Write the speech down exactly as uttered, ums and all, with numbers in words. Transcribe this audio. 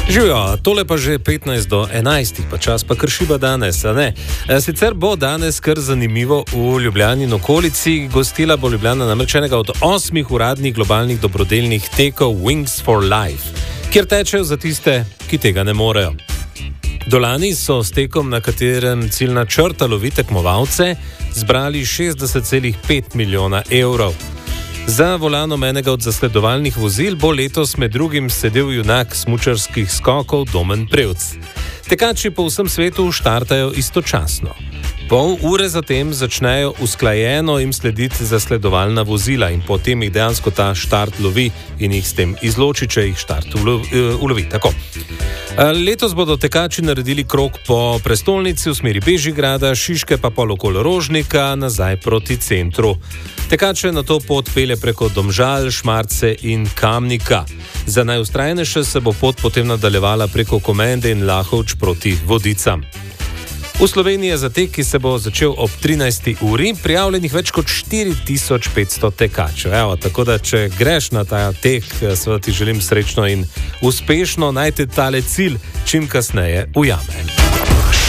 Živijo, tole pa že petnajst do enajst, pa čas pa kršiva danes, a ne? Sicer bo danes kar zanimivo v Ljubljani in okolici, gostila bo Ljubljana namreč enega od osmih uradnih globalnih dobrodelnih tekov Wings for Life, kjer tečejo za tiste, ki tega ne morejo. Dolani so s tekom, na katerem ciljna črta lovi tekmovalce, zbrali šestdeset celih pet milijona evrov. Za volanom enega od zasledovalnih vozil bo letos med drugim sedel junak smučarskih skokov Domen Prevc. Tekači po vsem svetu štartajo istočasno. Pol ure zatem začnejo usklajeno jim slediti zasledovalna vozila in potem jih dejansko ta štart lovi in jih s tem izloči, če jih štart ulovi. Tako. Letos bodo tekači naredili krog po prestolnici v smeri Bežigrada, Šiške pa pol okoli Rožnika, nazaj proti centru. Tekače na to pot pelje preko Domžal, Šmarce in Kamnika. Za najustrajnejše se bo pot potem nadaljevala preko Komende in Lahovč proti Vodicam. V Sloveniji je za tek, ki se bo začel ob trinajsti uri, prijavljenih več kot štiri tisoč petsto tekačev. Evo, tako da, če greš na ta tek, seveda ti želim srečno in uspešno, naj te tale cilj čim kasneje ujame.